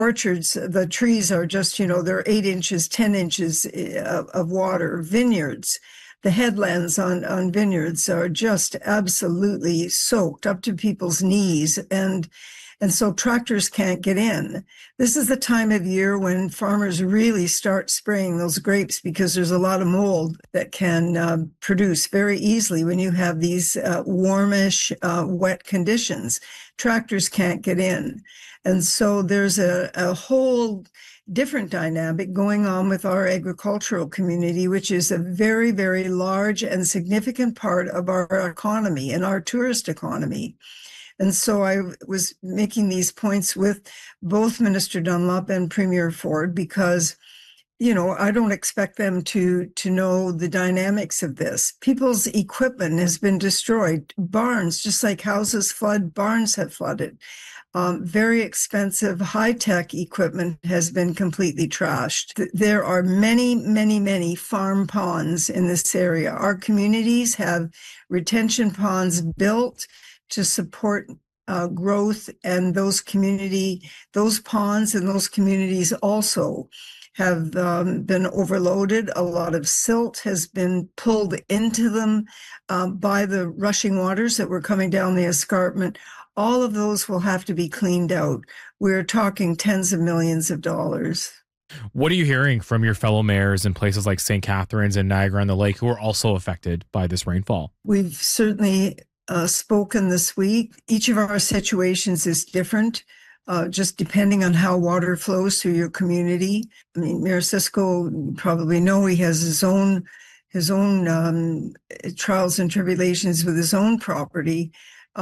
orchards, the trees are just, they're 8 inches, 10 inches of water. Vineyards, the headlands on vineyards are just absolutely soaked up to people's knees. And so tractors can't get in. This is the time of year when farmers really start spraying those grapes because there's a lot of mold that can produce very easily when you have these warmish, wet conditions. Tractors can't get in. And so there's a whole different dynamic going on with our agricultural community, which is a very, very large and significant part of our economy and our tourist economy. And so I was making these points with both Minister Dunlop and Premier Ford because, I don't expect them to know the dynamics of this. People's equipment has been destroyed. Barns, just like houses flood, barns have flooded. Very expensive, high-tech equipment has been completely trashed. There are many, many, many farm ponds in this area. Our communities have retention ponds built to support growth, and those ponds and those communities also have been overloaded. A lot of silt has been pulled into them by the rushing waters that were coming down the escarpment. All of those will have to be cleaned out. We're talking tens of millions of dollars. What are you hearing from your fellow mayors in places like St. Catharines and Niagara-on-the-Lake who are also affected by this rainfall? We've certainly spoken this week. Each of our situations is different, just depending on how water flows through your community. I mean, Mayor Cisco, you probably know, he has his own trials and tribulations with his own property.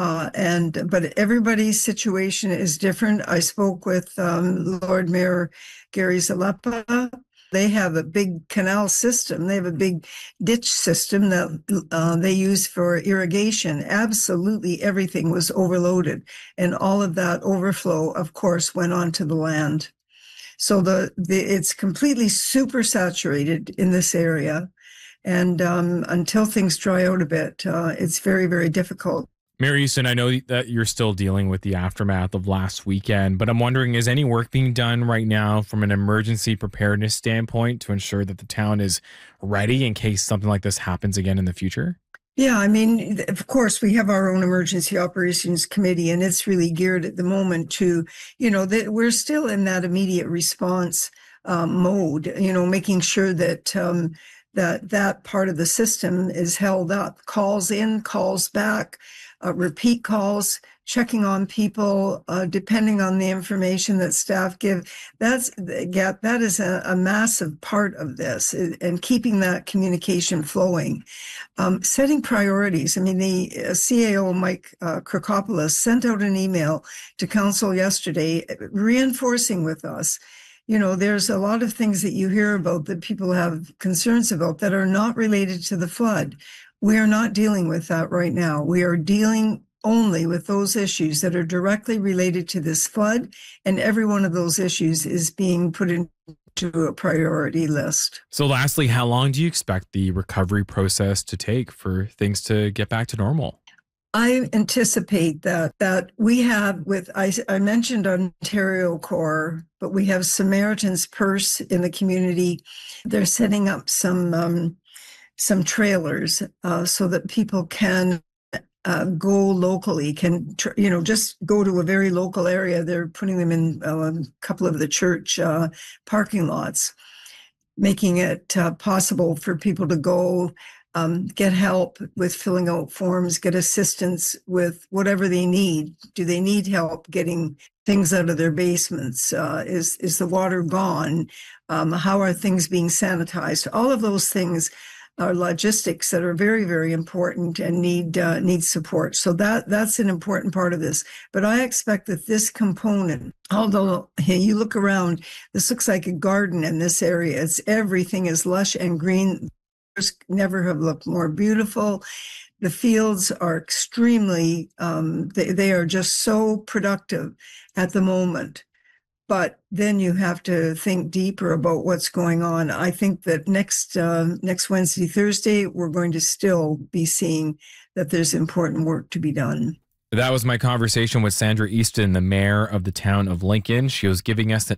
But everybody's situation is different. I spoke with Lord Mayor Gary Zalepa. They have a big canal system. They have a big ditch system that they use for irrigation. Absolutely everything was overloaded. And all of that overflow, of course, went onto the land. So it's completely super saturated in this area. And until things dry out a bit, it's very, very difficult. Mayor Houston, I know that you're still dealing with the aftermath of last weekend, but I'm wondering, is any work being done right now from an emergency preparedness standpoint to ensure that the town is ready in case something like this happens again in the future? Yeah, I mean, of course, we have our own emergency operations committee, and it's really geared at the moment to, that we're still in that immediate response mode, making sure that that part of the system is held up. Calls in, calls back, repeat calls, checking on people, depending on the information that staff give. That is a massive part of this, and keeping that communication flowing. Setting priorities. I mean, the CAO, Mike Krikopoulos, sent out an email to council yesterday reinforcing with us, there's a lot of things that you hear about that people have concerns about that are not related to the flood. We are not dealing with that right now. We are dealing only with those issues that are directly related to this flood, and every one of those issues is being put into a priority list. So lastly, how long do you expect the recovery process to take for things to get back to normal? I anticipate that we have I mentioned Ontario Corps, but we have Samaritan's Purse in the community. They're setting up some trailers so that people can go locally, just go to a very local area. They're putting them in a couple of the church parking lots, making it possible for people to go get help with filling out forms, get assistance with whatever they need. Do they need help getting things out of their basements? Is the water gone? How are things being sanitized? All of those things are logistics that are very, very important and need support. So that's an important part of this. But I expect that this component, although you look around, this looks like a garden in this area. Everything is lush and green. Never have looked more beautiful. The fields are extremely, they are just so productive at the moment. But then you have to think deeper about what's going on. I think that next Wednesday, Thursday, we're going to still be seeing that there's important work to be done. That was my conversation with Sandra Easton, the mayor of the town of Lincoln. She was giving us an